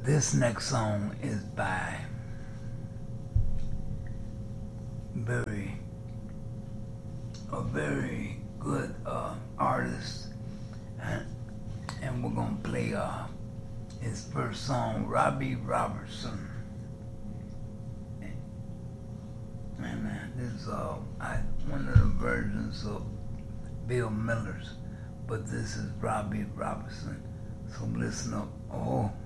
This next song is by a very good artist, and we're gonna play his first song, Robbie Robertson. And this is one of the versions of Bill Miller's, but this is Robbie Robertson. So listen up. Oh.